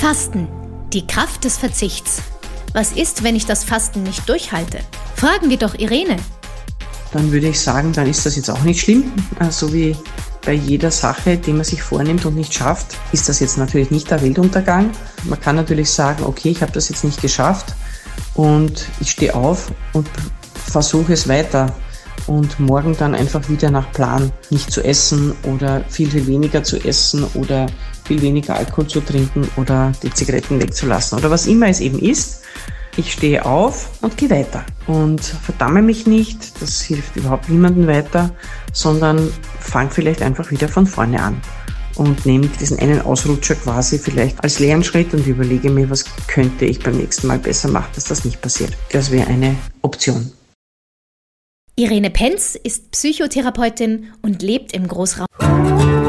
Fasten. Die Kraft des Verzichts. Was ist, wenn ich das Fasten nicht durchhalte? Fragen wir doch Irene. Dann würde ich sagen, dann ist das jetzt auch nicht schlimm. So wie bei jeder Sache, die man sich vornimmt und nicht schafft, ist das jetzt natürlich nicht der Weltuntergang. Man kann natürlich sagen, okay, ich habe das jetzt nicht geschafft und ich stehe auf und versuche es weiter. Und morgen dann einfach wieder nach Plan nicht zu essen oder viel, viel weniger zu essen oder viel weniger Alkohol zu trinken oder die Zigaretten wegzulassen oder was immer es eben ist. Ich stehe auf und gehe weiter und verdamme mich nicht, das hilft überhaupt niemandem weiter, sondern fange vielleicht einfach wieder von vorne an und nehme diesen einen Ausrutscher quasi vielleicht als Lernschritt und überlege mir, was könnte ich beim nächsten Mal besser machen, dass das nicht passiert. Das wäre eine Option. Irene Penz ist Psychotherapeutin und lebt im Großraum